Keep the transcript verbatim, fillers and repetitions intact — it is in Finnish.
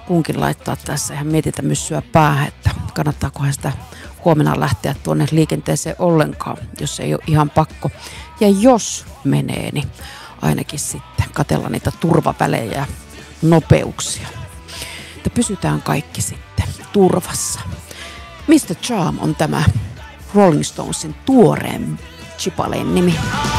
kunkin laittaa tässä ihan mietitä myssyä päähän, että kannattaakohan sitä huomenna lähteä tuonne liikenteeseen ollenkaan, jos ei ole ihan pakko. Ja jos menee, niin ainakin sitten katsella niitä turvavälejä ja nopeuksia. Että pysytään kaikki sitten turvassa. mister Charm on tämä Rolling Stonesin tuoreen chipaleen nimi.